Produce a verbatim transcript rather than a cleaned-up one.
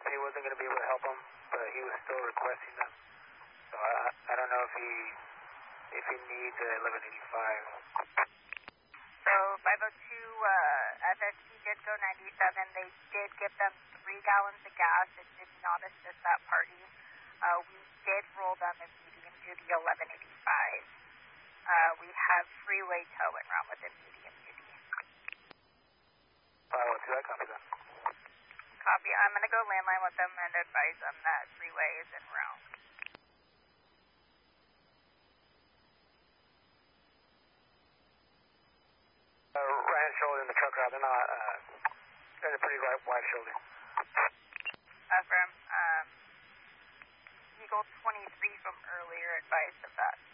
and he wasn't going to be able to help him, but he was still requesting them. So I, I don't know if he if he needs uh, eleven eighty-five. So five oh two uh, F S T did go ninety-seven. They did give them three gallons of gas. It did not assist that party. Uh, we did roll them as medium duty eleven eighty-five. Uh, we have freeway tow en route with a medium duty. five oh two, I copy that. Copy. I'm going to go landline with them and advise them that freeway is en route. Uh, right shoulder in the truck route. They're not, uh, they're pretty right, wide shoulder. Affirm. Um, Eagle twenty-three from earlier advised of that.